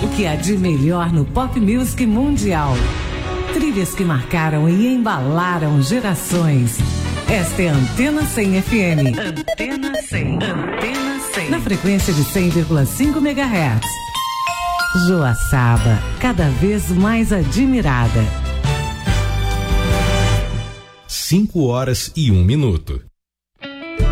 O que há de melhor no pop music mundial. Trilhas que marcaram e embalaram gerações. Esta é a Antena 100 FM. Antena 100. Antena 100. Na frequência de 100,5 MHz. Joaçaba, cada vez mais admirada. 5 horas e 1 minuto.